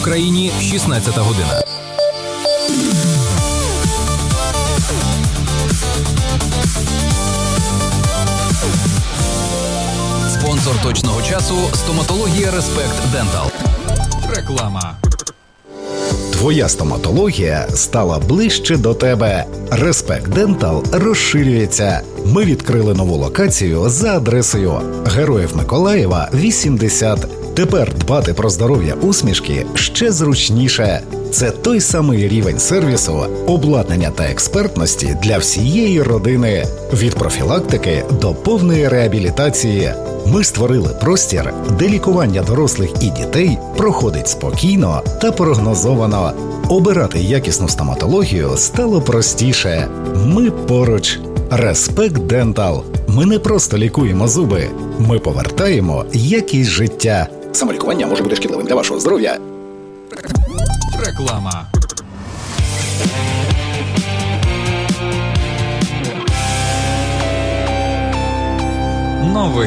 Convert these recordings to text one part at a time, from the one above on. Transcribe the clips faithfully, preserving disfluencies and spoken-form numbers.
Україні шістнадцята година. Спонсор точного часу – стоматологія Респект Дентал. Реклама. Твоя стоматологія стала ближче до тебе. Респект Дентал розширюється. Ми відкрили нову локацію за адресою Героїв Миколаєва, вісімдесят. Тепер дбати про здоров'я усмішки ще зручніше. Це той самий рівень сервісу, обладнання та експертності для всієї родини. Від профілактики до повної реабілітації. Ми створили простір, де лікування дорослих і дітей проходить спокійно та прогнозовано. Обирати якісну стоматологію стало простіше. Ми поруч. Респект Дентал. Ми не просто лікуємо зуби. Ми повертаємо якість життя. Самолікування може бути шкідливим для вашого здоров'я. Реклама. Новини.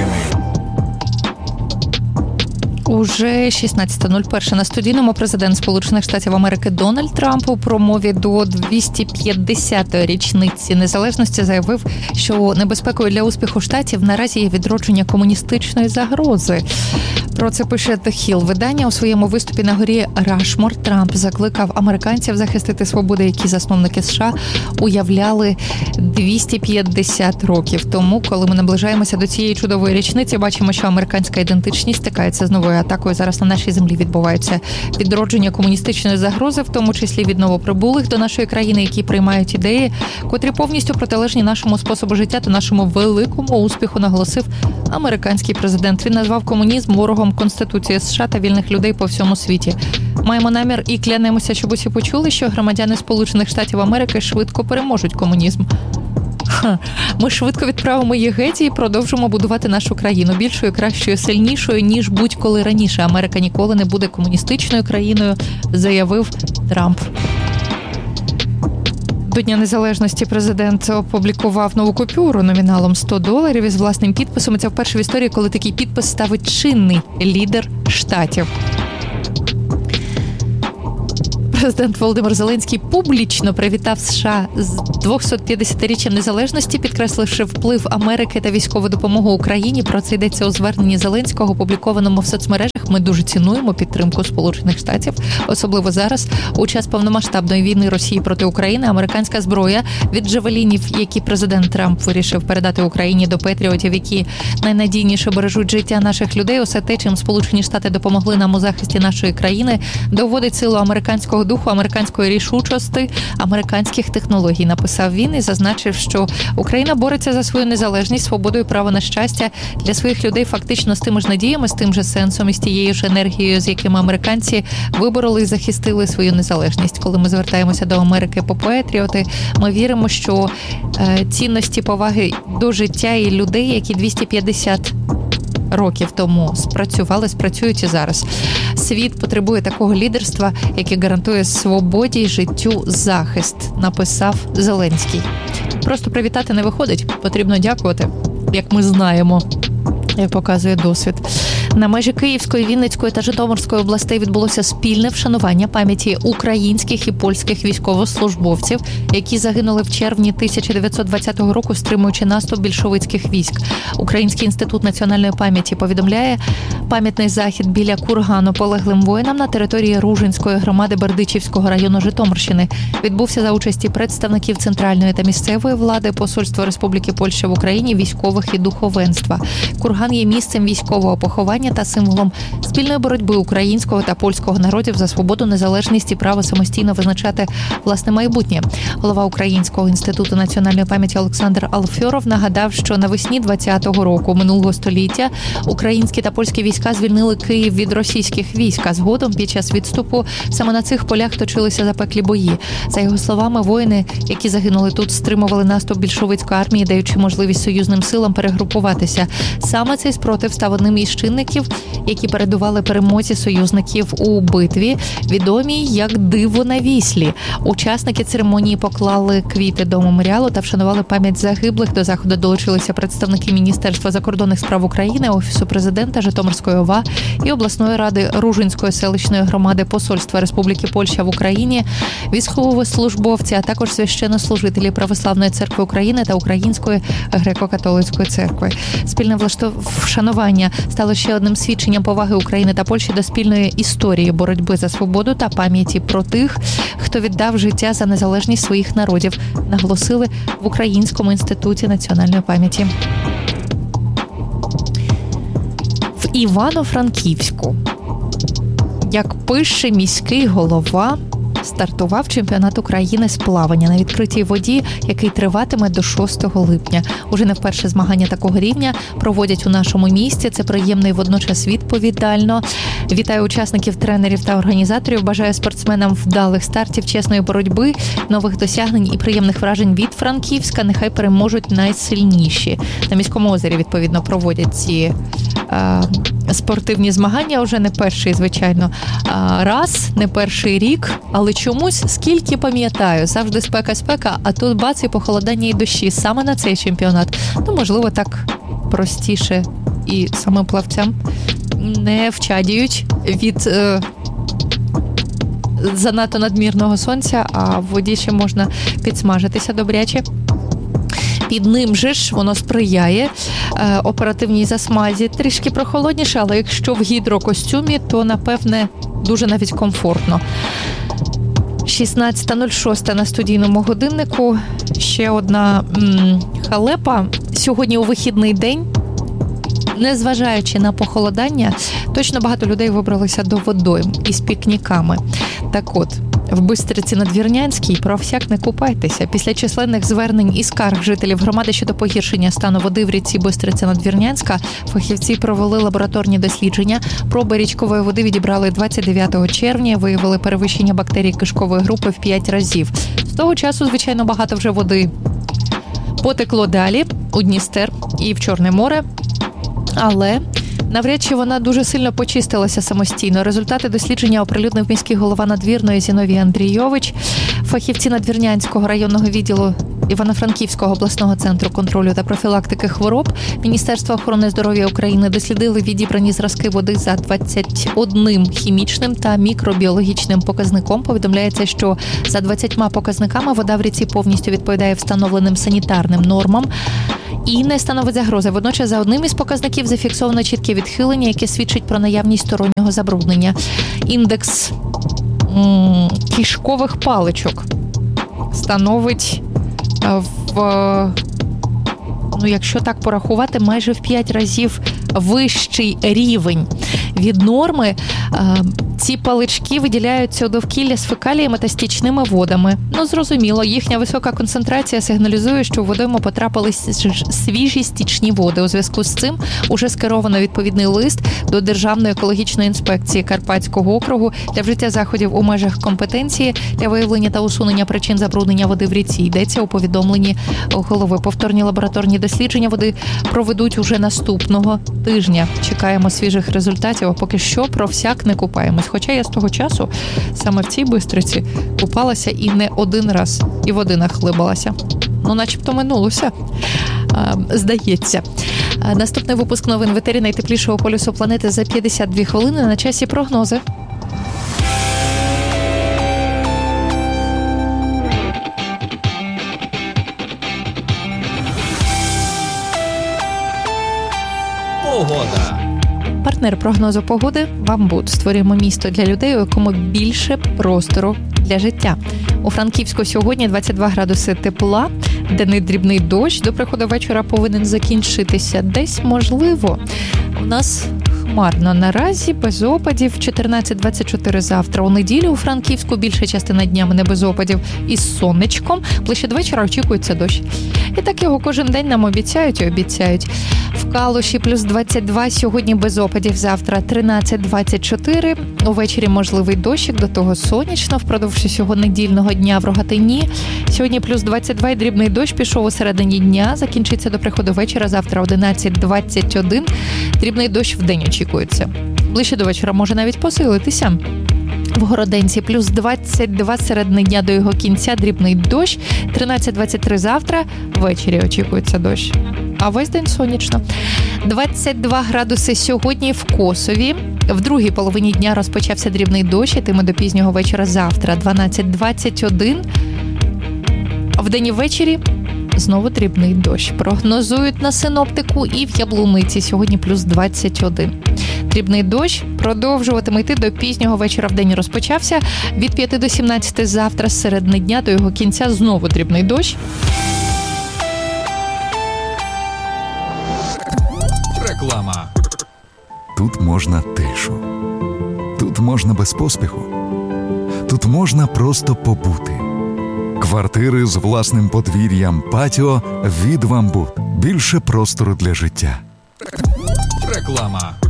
Уже шістнадцята нуль один на студійному президент Сполучених Штатів Америки Дональд Трамп у промові до двісті п'ятдесятої річниці незалежності заявив, що небезпекою для успіху штатів наразі є відродження комуністичної загрози. Про це пише The Hill. Видання у своєму виступі на горі Рашмор Трамп закликав американців захистити свободи, які засновники США уявляли двісті п'ятдесят років тому. Коли ми наближаємося до цієї чудової річниці, бачимо, що американська ідентичність стикається з новою атакою. Зараз на нашій землі відбувається відродження комуністичної загрози, в тому числі від новоприбулих до нашої країни, які приймають ідеї, котрі повністю протилежні нашому способу життя та нашому великому успіху, наголосив американський президент. Він назвав комунізм ворогом Конституції США та вільних людей по всьому світі. Маємо намір і клянемося, щоб усі почули, що громадяни Сполучених Штатів Америки швидко переможуть комунізм. Ха. Ми швидко відправимо їх геть і продовжимо будувати нашу країну більшою, кращою, сильнішою, ніж будь-коли раніше. Америка ніколи не буде комуністичною країною, заявив Трамп. До Дня Незалежності президент опублікував нову купюру номіналом сто доларів із власним підписом. І це вперше в історії, коли такий підпис ставить чинний лідер штатів. Президент Володимир Зеленський публічно привітав США з двохсотп'ятдесятиріччям незалежності, підкресливши вплив Америки та військову допомогу Україні. Про це йдеться у зверненні Зеленського, опублікованому в соцмережах. Ми дуже цінуємо підтримку Сполучених Штатів, особливо зараз, у час повномасштабної війни Росії проти України. Американська зброя від джавелінів, які президент Трамп вирішив передати Україні, до патріотів, які найнадійніше бережуть життя наших людей. Усе те, чим Сполучені Штати допомогли нам у захисті нашої країни, доводить силу американського духу, американської рішучості, американських технологій, написав він і зазначив, що Україна бореться за свою незалежність, свободу і право на щастя для своїх людей фактично з тими ж надіями, з тим же сенсом і з тією ж енергією, з якими американці вибороли і захистили свою незалежність. Коли ми звертаємося до Америки по патріоти, ми віримо, що е, цінності поваги до життя і людей, які двісті п'ятдесят років тому спрацювали, спрацюють і зараз. Світ потребує такого лідерства, яке гарантує свободі й життю захист, написав Зеленський. Просто привітати не виходить, потрібно дякувати, як ми знаємо, як показує досвід. На межі Київської, Вінницької та Житомирської областей відбулося спільне вшанування пам'яті українських і польських військовослужбовців, які загинули в червні тисяча дев'ятсот двадцятого року, стримуючи наступ більшовицьких військ. Український інститут національної пам'яті повідомляє, пам'ятний захід біля кургану полеглим воїнам на території Ружинської громади Бердичівського району Житомирщини відбувся за участі представників центральної та місцевої влади, Посольства Республіки Польща в Україні, військових і духовенства. Курган є місцем військового поховання та символом спільної боротьби українського та польського народів за свободу, незалежність і право самостійно визначати власне майбутнє. Голова Українського інституту національної пам'яті Олександр Алфьоров нагадав, що навесні двадцятого року минулого століття українські та польські війська звільнили Київ від російських військ, а згодом під час відступу саме на цих полях точилися запеклі бої. За його словами, воїни, які загинули тут, стримували наступ більшовицької армії, даючи можливість союзним силам перегрупуватися. Саме цей спротив став одним із чинників, учасників, які передували перемозі союзників у битві, відомій як «Диво на Віслі». Учасники церемонії поклали квіти до меморіалу та вшанували пам'ять загиблих. До заходу долучилися представники Міністерства закордонних справ України, Офісу президента, Житомирської ОВА і обласної ради Ружинської селищної громади, Посольства Республіки Польща в Україні, військовослужбовці, а також священнослужителі Православної церкви України та Української греко-католицької церкви. Спільне вшанування стало ще одним свідченням поваги України та Польщі до спільної історії боротьби за свободу та пам'яті про тих, хто віддав життя за незалежність своїх народів, наголосили в Українському інституті національної пам'яті. В Івано-Франківську, як пише міський голова, стартував чемпіонат України з плавання на відкритій воді, який триватиме до шостого липня. Уже не вперше змагання такого рівня проводять у нашому місті. Це приємно і водночас відповідально. Вітаю учасників, тренерів та організаторів. Бажаю спортсменам вдалих стартів, чесної боротьби, нових досягнень і приємних вражень від Франківська. Нехай переможуть найсильніші. На міському озері, відповідно, проводять ці е, спортивні змагання. Уже не перший, звичайно, раз, не перший рік, але чомусь, скільки пам'ятаю, завжди спека-спека, а тут бац і похолодання і дощі. Саме на цей чемпіонат. Ну, можливо, так простіше і самим плавцям не вчадіють від е, занадто надмірного сонця, а в воді ще можна підсмажитися добряче. Під ним же ж воно сприяє е, оперативній засмазі. Трішки прохолодніше, але якщо в гідрокостюмі, то, напевне, дуже навіть комфортно. шістнадцята нуль шість на студійному годиннику. Ще одна м, халепа. Сьогодні у вихідний день, незважаючи на похолодання, точно багато людей вибралися до водойм із пікніками. Так от, в Бистриці-Надвірнянській про всяк не купайтеся. Після численних звернень і скарг жителів громади щодо погіршення стану води в річці Бистриця-Надвірнянська, фахівці провели лабораторні дослідження. Проби річкової води відібрали двадцять дев'ятого червня, виявили перевищення бактерій кишкової групи в п'ять разів. З того часу, звичайно, багато вже води потекло далі у Дністер і в Чорне море, але навряд чи вона дуже сильно почистилася самостійно. Результати дослідження оприлюднив міський голова Надвірної Зіновій Андрійович. Фахівці Надвірнянського районного відділу Івано-Франківського обласного центру контролю та профілактики хвороб Міністерства охорони здоров'я України дослідили відібрані зразки води за двадцять одним хімічним та мікробіологічним показником. Повідомляється, що за двадцятьма показниками вода в ріці повністю відповідає встановленим санітарним нормам і не становить загрози. Водночас за одним із показників зафіксовано чітке відхилення, яке свідчить про наявність стороннього забруднення. Індекс м- кишкових паличок становить в, ну, якщо так порахувати, майже в п'ять разів вищий рівень від норми. Ці палички виділяються у довкілля з фекаліями та стічними водами. Ну, зрозуміло, їхня висока концентрація сигналізує, що в водойму потрапили свіжі стічні води. У зв'язку з цим уже скеровано відповідний лист до Державної екологічної інспекції Карпатського округу для вжиття заходів у межах компетенції для виявлення та усунення причин забруднення води в ріці. Йдеться у повідомленні голови. Повторні лабораторні дослідження води проведуть уже наступного тижня. Чекаємо свіжих результатів, а поки що про всяк не купаємось. Хоча я з того часу саме в цій Бистриці купалася і не один раз, і води нахлибалася. Ну, начебто минулося, здається. Наступний випуск новин в етері найтеплішого полюсу планети за п'ятдесят дві хвилини. На часі прогнози. Погода. Партнер прогнозу погоди «Вамбуд». Створюємо місто для людей, у якому більше простору для життя. У Франківську сьогодні двадцять два градуси тепла, денний дрібний дощ. До приходу вечора повинен закінчитися. Десь, можливо, у нас хмарно наразі, без опадів, чотирнадцять двадцять чотири завтра. У неділю у Франківську більша частина дня не без опадів із сонечком. Ближче до вечора очікується дощ. І так його кожен день нам обіцяють і обіцяють. В Калуші плюс двадцять два, сьогодні без опадів, завтра тринадцять двадцять чотири. Увечері можливий дощик, до того сонячно впродовж усього недільного дня в Рогатині. Сьогодні плюс двадцять два і дрібний дощ пішов у середині дня, закінчиться до приходу вечора, завтра одинадцять двадцять один. Дрібний дощ вдень очікується. очікується. Ближче до вечора може навіть посилитися. В Городенці плюс двадцять два середини дня до його кінця, дрібний дощ, тринадцять двадцять три завтра, ввечері очікується дощ. А весь день сонячно. двадцять два градуси сьогодні в Косові. В другій половині дня розпочався дрібний дощ, ітиме до пізнього вечора завтра. дванадцять двадцять один. Вдень і ввечері знову дрібний дощ. Прогнозують на синоптику і в Яблуниці сьогодні плюс двадцять один. Дрібний дощ продовжуватиме йти до пізнього вечора. Вдень розпочався. Від п'яти до сімнадцяти завтра з середини дня до його кінця знову дрібний дощ. Реклама. Тут можна тишу. Тут можна без поспіху. Тут можна просто побути. Квартири з власним подвір'ям, патіо від «Вамбут». Більше простору для життя. Реклама.